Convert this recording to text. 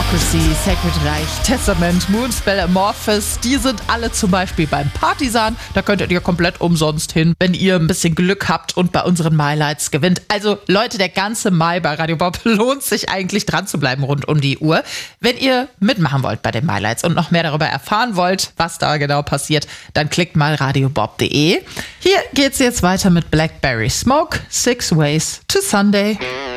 Democracy, Sacred Reich, Testament, Moonspell, Amorphous, die sind alle zum Beispiel beim Partisan. Da könntet ihr komplett umsonst hin, wenn ihr ein bisschen Glück habt und bei unseren MyLights gewinnt. Also Leute, der ganze Mai bei Radio Bob lohnt sich eigentlich dran zu bleiben rund um die Uhr. Wenn ihr mitmachen wollt bei den MyLights und noch mehr darüber erfahren wollt, was da genau passiert, dann klickt mal radiobob.de. Hier geht's jetzt weiter mit Blackberry Smoke, 6 Ways to Sunday.